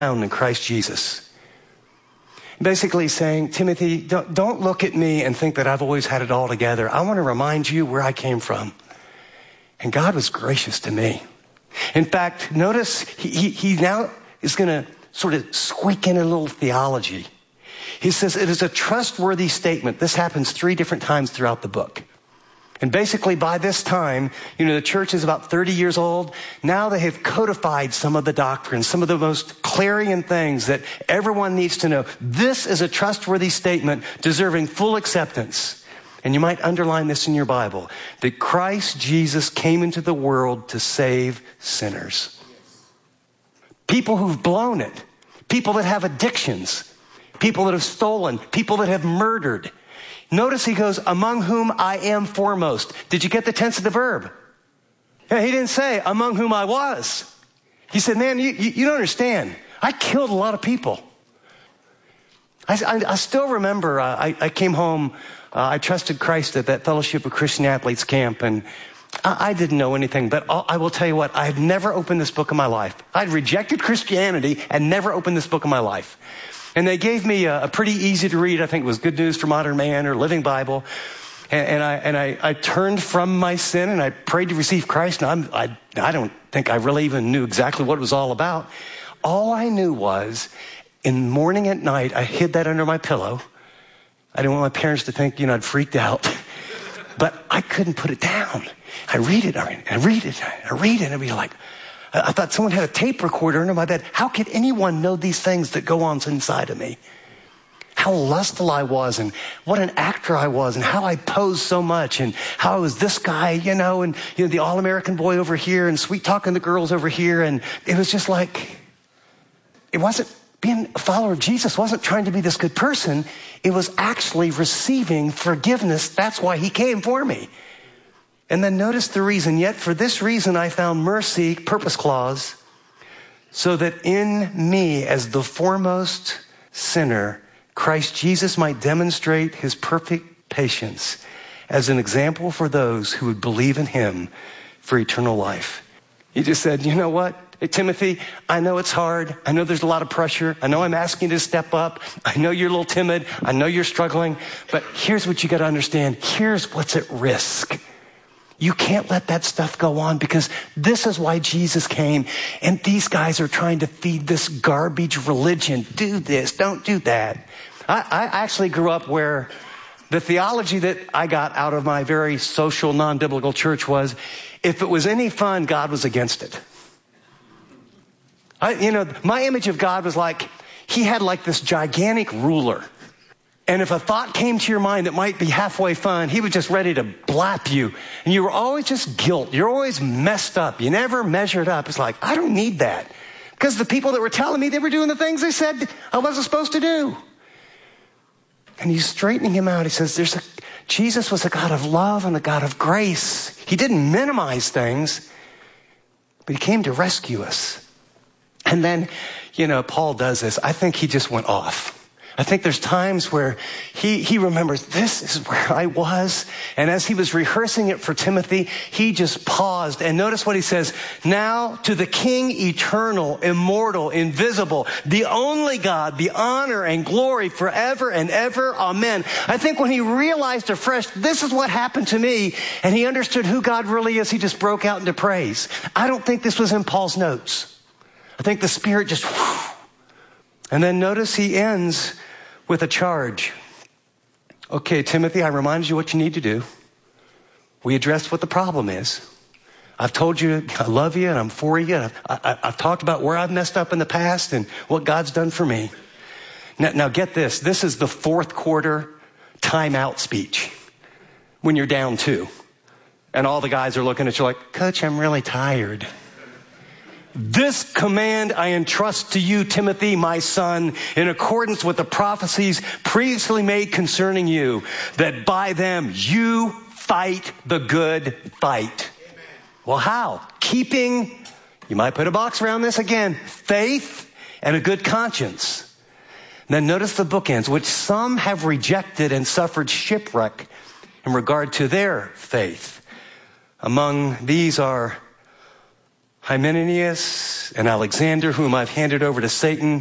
in Christ Jesus. Basically saying, Timothy, don't look at me and think that I've always had it all together. I want to remind you where I came from. And God was gracious to me. In fact, notice he now is going to sort of squeak in a little theology. He says it is a trustworthy statement. This happens 3 different times throughout the book. And basically by this time, the church is about 30 years old. Now they have codified some of the doctrines, some of the most clarion things that everyone needs to know. This is a trustworthy statement deserving full acceptance. And you might underline this in your Bible, that Christ Jesus came into the world to save sinners. People who've blown it, people that have addictions, people that have stolen, people that have murdered. Notice he goes, among whom I am foremost. Did you get the tense of the verb? Yeah, he didn't say, among whom I was. He said, man, you don't understand. I killed a lot of people. I still remember, I came home, I trusted Christ at that Fellowship of Christian Athletes camp, and I didn't know anything, but I will tell you what, I had never opened this book in my life. I'd rejected Christianity and never opened this book in my life. And they gave me a pretty easy to read, I think it was Good News for Modern Man or Living Bible. And I turned from my sin and I prayed to receive Christ. And I don't think I really even knew exactly what it was all about. All I knew was in the morning at night, I hid that under my pillow. I didn't want my parents to think, I'd freaked out. But I couldn't put it down. I read it, and I'd be like, I thought someone had a tape recorder under my bed. How could anyone know these things that go on inside of me? How lustful I was and what an actor I was and how I posed so much and how I was this guy, and the all-American boy over here and sweet talking the girls over here. And it was just like, it wasn't being a follower of Jesus, wasn't trying to be this good person. It was actually receiving forgiveness. That's why he came for me. And then notice the reason, yet for this reason I found mercy, purpose clause, so that in me as the foremost sinner, Christ Jesus might demonstrate his perfect patience as an example for those who would believe in him for eternal life. He just said, you know what, hey, Timothy, I know it's hard. I know there's a lot of pressure. I know I'm asking you to step up. I know you're a little timid. I know you're struggling. But here's what you got to understand. Here's what's at risk. You can't let that stuff go on because this is why Jesus came. And these guys are trying to feed this garbage religion. Do this, don't do that. I actually grew up where the theology that I got out of my very social, non-biblical church was, if it was any fun, God was against it. My image of God was like, he had like this gigantic ruler. And if a thought came to your mind that might be halfway fun, he was just ready to blap you. And you were always just guilt. You're always messed up. You never measured up. It's like, I don't need that. Because the people that were telling me they were doing the things they said I wasn't supposed to do. And he's straightening him out. He says, Jesus was a God of love and a God of grace. He didn't minimize things, but he came to rescue us. And then, Paul does this. I think he just went off. I think there's times where he remembers, this is where I was. And as he was rehearsing it for Timothy, he just paused. And notice what he says, now to the King eternal, immortal, invisible, the only God, the honor and glory forever and ever. Amen. I think when he realized afresh, this is what happened to me, and he understood who God really is, he just broke out into praise. I don't think this was in Paul's notes. I think the Spirit just, whew. And then notice he ends with a charge. Okay, Timothy, I reminded you what you need to do. We addressed what the problem is. I've told you I love you and I'm for you. I've talked about where I've messed up in the past and what God's done for me. Now get this. This is the fourth quarter timeout speech when you're down 2. And all the guys are looking at you like, Coach, I'm really tired. This command I entrust to you, Timothy, my son, in accordance with the prophecies previously made concerning you, that by them you fight the good fight. Amen. Well, how? Keeping, you might put a box around this again, faith and a good conscience. And then notice the bookends, which some have rejected and suffered shipwreck in regard to their faith. Among these are Hymenaeus and Alexander, whom I've handed over to Satan,